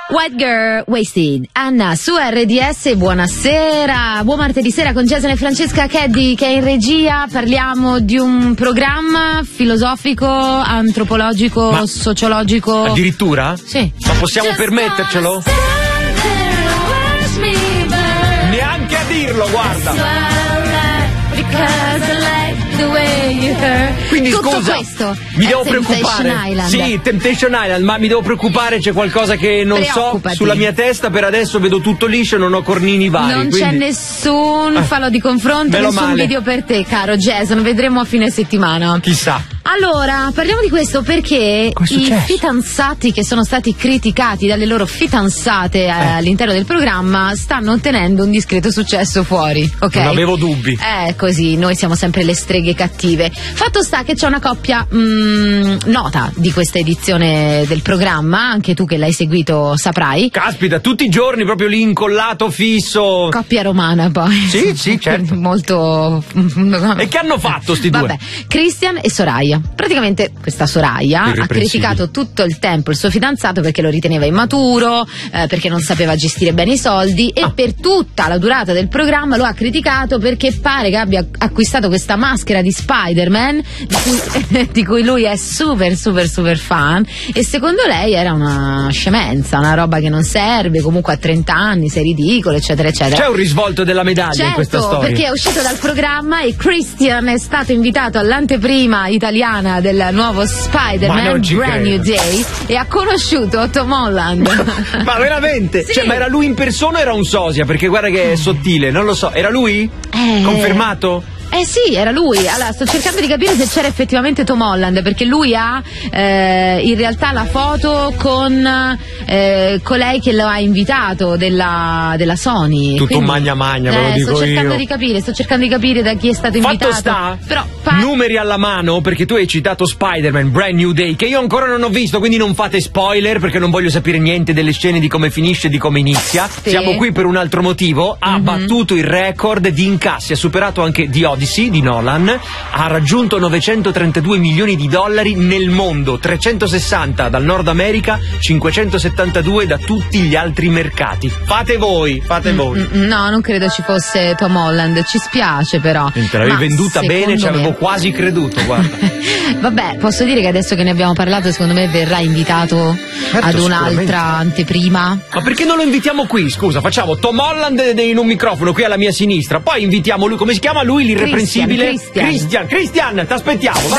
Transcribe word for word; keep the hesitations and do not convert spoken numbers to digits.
White Girl Wasted. Anna su R D S, buonasera, buon martedì sera con Jason e Francesca Caddy che è in regia. Parliamo di un programma filosofico, antropologico, Ma sociologico. Addirittura? Sì. Ma possiamo permettercelo? Neanche a dirlo, guarda. Quindi tutto scusa, questo mi devo Temptation preoccupare. Island. Sì, Temptation Island, ma mi devo preoccupare, c'è qualcosa che non so Preoccupati. sulla mia testa, per adesso vedo tutto liscio, non ho cornini vari. Non quindi... c'è nessun Ah, falò di confronto, meno nessun male. video per te, caro Jason. Vedremo a fine settimana. Chissà. Allora, parliamo di questo perché Cosa è i successo? fidanzati che sono stati criticati dalle loro fidanzate eh, all'interno del programma stanno ottenendo un discreto successo fuori, ok? Non avevo dubbi. Eh, così, noi siamo sempre le streghe cattive. Fatto sta che c'è una coppia mh, nota di questa edizione del programma, anche tu che l'hai seguito saprai. Caspita, tutti i giorni proprio lì incollato, fisso. Coppia romana poi. Sì, sì, certo. Molto... E che hanno fatto sti due? Vabbè, Christian e Soraya. Praticamente questa Soraya ha Irreprensibile. criticato tutto il tempo il suo fidanzato perché lo riteneva immaturo, eh, perché non sapeva gestire bene i soldi e Ah. per tutta la durata del programma lo ha criticato perché pare che abbia acquistato questa maschera di Spider-Man di cui, di cui lui è super super super fan e secondo lei era una scemenza, una roba che non serve, comunque a trenta anni sei ridicolo, eccetera eccetera. C'è un risvolto della medaglia Certo, in questa storia. perché è uscito dal programma e Christian è stato invitato all'anteprima italiana del nuovo Ma Spider-Man non ci Brand New credo. Day e ha conosciuto Tom Holland. Ma veramente? Sì. Cioè, ma era lui in persona o era un sosia? Perché guarda che è sottile, non lo so. Era lui? Eh. Confermato? Eh sì, era lui. Allora, sto cercando di capire se c'era effettivamente Tom Holland, perché lui ha eh, in realtà la foto con eh, colei che lo ha invitato della, della Sony. Tutto Quindi, magna magna, ve lo eh, dico sto cercando io. di capire, sto cercando di capire da chi è stato Fatto invitato. sta, Però pa- numeri alla mano, perché tu hai citato Spider-Man Brand New Day, che io ancora non ho visto, quindi non fate spoiler, perché non voglio sapere niente delle scene, di come finisce, di come inizia. Sì. Siamo qui per un altro motivo. Ha Mhm. battuto il record di incassi, ha superato anche The Odyssey di Nolan, ha raggiunto novecentotrentadue milioni di dollari nel mondo, trecentosessanta dal Nord America, cinquecentosettantadue da tutti gli altri mercati. Fate voi, fate voi. Mm, no, non credo ci fosse Tom Holland, ci spiace però. Te l'avevi Ma venduta bene, secondo ci avevo me- quasi creduto, guarda. Vabbè, posso dire che adesso che ne abbiamo parlato, secondo me verrà invitato Certo, ad sicuramente. un'altra anteprima. Ma perché non lo invitiamo qui? Scusa, facciamo Tom Holland in un microfono qui alla mia sinistra, poi invitiamo lui, come si chiama lui, l'irreprensibile? Christian, Christian. Christian, Christian, ti aspettiamo, vai.